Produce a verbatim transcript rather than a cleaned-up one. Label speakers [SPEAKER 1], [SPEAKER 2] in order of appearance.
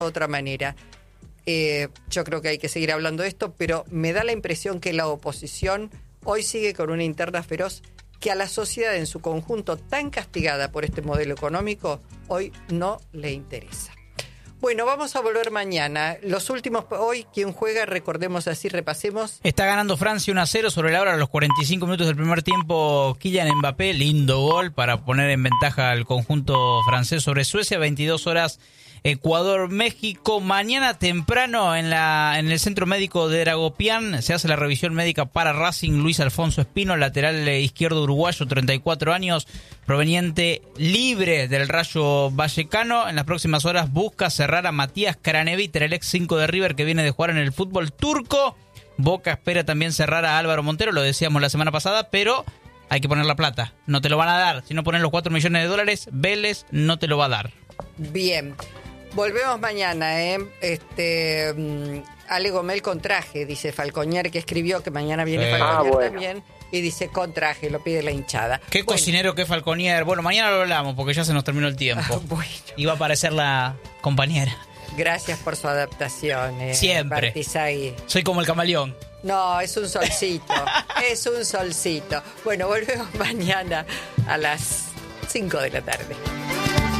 [SPEAKER 1] otra manera. Eh, yo creo que hay que seguir hablando de esto, pero me da la impresión que la oposición hoy sigue con una interna feroz que a la sociedad en su conjunto, tan castigada por este modelo económico, hoy no le interesa. Bueno, vamos a volver mañana. Los últimos, hoy, ¿quién juega? Recordemos así, repasemos.
[SPEAKER 2] Está ganando Francia uno a cero sobre la hora a los cuarenta y cinco minutos del primer tiempo. Kylian Mbappé, lindo gol para poner en ventaja al conjunto francés sobre Suecia. veintidós horas Ecuador, México. Mañana temprano en la en el Centro Médico de Dragopián se hace la revisión médica para Racing. Luis Alfonso Espino, lateral izquierdo uruguayo, treinta y cuatro años, proveniente libre del Rayo Vallecano. En las próximas horas busca cerrar a Matías Craneviter, el ex cinco de River que viene de jugar en el fútbol turco. Boca espera también cerrar a Álvaro Montero, lo decíamos la semana pasada, pero hay que poner la plata. No te lo van a dar. Si no ponen los cuatro millones de dólares, Vélez no te lo va a dar.
[SPEAKER 1] Bien. Volvemos mañana, ¿eh? Este, um, Ale Gomel con traje, dice Falconier, que escribió que mañana viene
[SPEAKER 2] Eh.
[SPEAKER 1] Falconier
[SPEAKER 3] Ah, bueno.
[SPEAKER 1] también, y dice con traje, lo pide la hinchada.
[SPEAKER 2] Qué
[SPEAKER 1] Bueno,
[SPEAKER 2] cocinero, qué Falconier. Bueno, mañana lo hablamos porque ya se nos terminó el tiempo.
[SPEAKER 1] Bueno,
[SPEAKER 2] Iba a aparecer la compañera.
[SPEAKER 1] gracias por su adaptación, eh,
[SPEAKER 2] Siempre.
[SPEAKER 1] Bartizagui.
[SPEAKER 2] Soy como el camaleón.
[SPEAKER 1] No, es un solcito, es un solcito. Bueno, volvemos mañana a las cinco de la tarde.